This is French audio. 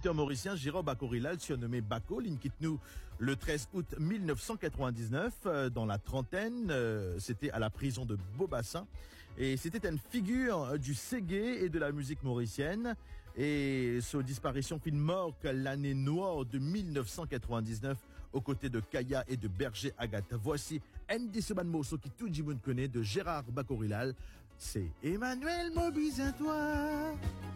compositeur mauricien Gérard Bacorilal, surnommé Baco, il quitte nous le 13 août 1999 dans la trentaine. C'était à la prison de Beaubassin. Et c'était une figure du ségué et de la musique mauricienne. Et sa disparition fait mort l'année noire de 1999 aux côtés de Kaya et de Berger Agathe. Voici Andy Seban Morceau qui tout le monde connaît de Gérard Bacorilal. C'est Emmanuel Mobizatoire.